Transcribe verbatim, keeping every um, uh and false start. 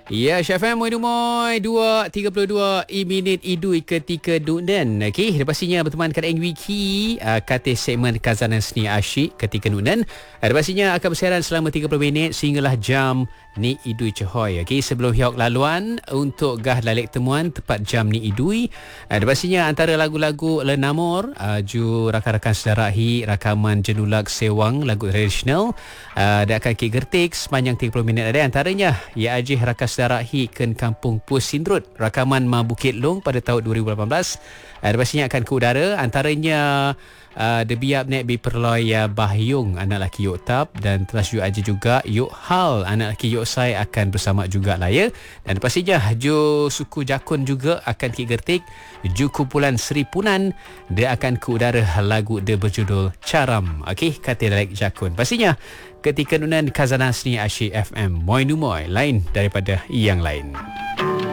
Ya, Syaf M, Moy Dumoy, dua tiga puluh dua i minit idui ketika nunan. Okey, pastinya berteman kat Eng Wiki, uh, kata segmen Kazanan Seni Asyik ketika nunan. Uh, pastinya akan bersiaran selama tiga puluh minit sehinggalah jam ni idui cehoy. Okey, sebelum hiok laluan untuk gah lalek temuan tepat jam ni idui. Uh, pastinya antara lagu-lagu Lenamor, uh, ju rakan-rakan saudara hi rakaman jenulak sewang lagu tradisional. Uh, dia akan kigertik sepanjang tiga puluh minit ada antaranya ia ajih rakan saudara hi ken kampung Pus Sindrut rakaman Ma Bukit Long pada tahun dua ribu lapan belas. Uh, pastinya akan ke udara antaranya uh, debiap nek bi perloi uh, Bahyung anak laki Yok Tap dan teras ju aji juga Yok Hal anak laki Yok Sai akan bersama juga lah ya. Dan pastinya ju suku Jakun juga akan kigertik ju kumpulan Seri Punan dia akan ke udara lagu dia berjudul Caram. Okey, kata Dalek Jakun. Pastinya ketika nunan Kazanan Seni Asyik F M, Moy Numoy, lain daripada yang lain.